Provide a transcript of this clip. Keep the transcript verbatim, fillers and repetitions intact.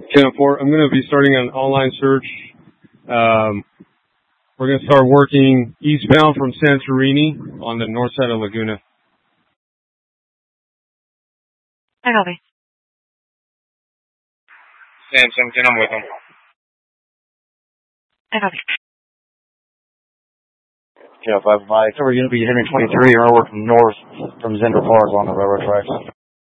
Channel four, I'm going to be starting an online search. Um, we're going to start working eastbound from Santorini on the north side of Laguna. I copy. Samson, can I'm with him. I copy. Channel five, Mike. So we're going to be heading twenty-three, and we're working north from Zender Park along the railroad tracks.